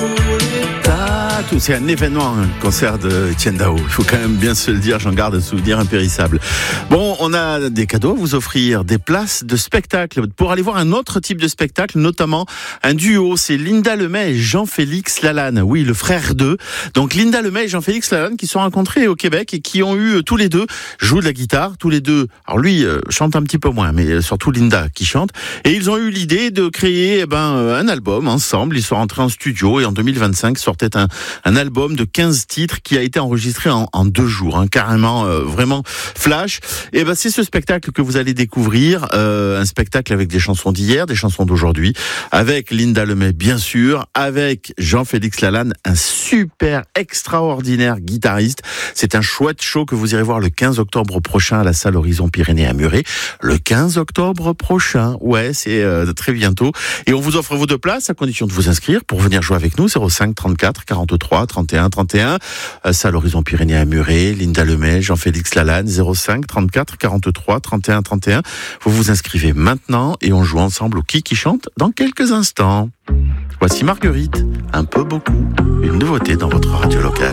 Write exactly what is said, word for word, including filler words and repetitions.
Tout, c'est un événement, un concert de Etienne Dao. Il faut quand même bien se le dire, j'en garde un souvenir impérissable. Bon, on a des cadeaux à vous offrir, des places de spectacle pour aller voir un autre type de spectacle, notamment un duo. C'est Linda Lemay et Jean-Félix Lalanne. Oui, le frère d'eux. Donc Linda Lemay et Jean-Félix Lalanne qui se sont rencontrés au Québec et qui ont eu tous les deux jouent de la guitare, tous les deux. Alors lui euh, chante un petit peu moins, mais surtout Linda qui chante. Et ils ont eu l'idée de créer eh ben un album ensemble. Ils sont rentrés en studio et en deux mille vingt-cinq sortait un un album de quinze titres qui a été enregistré en, en deux jours, hein, carrément, euh, vraiment flash. Et ben c'est ce spectacle que vous allez découvrir, euh, un spectacle avec des chansons d'hier, des chansons d'aujourd'hui, avec Linda Lemay bien sûr, avec Jean-Félix Lalanne, un super extraordinaire guitariste. C'est un chouette show que vous irez voir le quinze octobre prochain à la salle Horizon Pyrénées à Muret. Le quinze octobre prochain, ouais, c'est euh, très bientôt. Et on vous offre vos deux places à condition de vous inscrire pour venir jouer avec nous. zéro cinq trente-quatre quarante-trois trente et un trente et un, salle Horizon Pyrénées à Muret, Linda Lemay, Jean-Félix Lalanne, zéro cinq trente-quatre quarante-trois trente et un trente et un. Vous vous inscrivez maintenant et on joue ensemble au Qui qui chante dans quelques instants. Voici Marguerite, un peu beaucoup, une nouveauté dans votre radio locale.